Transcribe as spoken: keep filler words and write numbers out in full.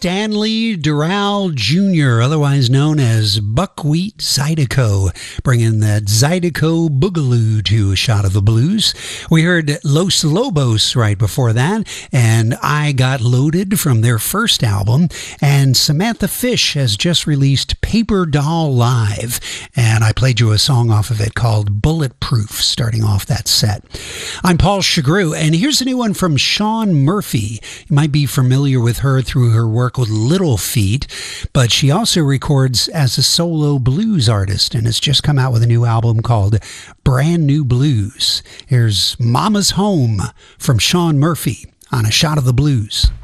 Stanley Doral Junior, otherwise known as Buckwheat Zydeco, bringing that Zydeco Boogaloo to A Shot of the Blues. We heard Los Lobos right before that, and I Got Loaded from their first album. And Samantha Fish has just released Paper Doll Live, and I played you a song off of it called Bulletproof, starting off that set. I'm Paul Chagru, and here's a new one from Shawn Murphy. You might be familiar with her through her work with Little Feat, but she also records as a solo blues artist and has just come out with a new album called Brand New Blues. Here's Mama's Home from Shawn Murphy on A Shot of the Blues.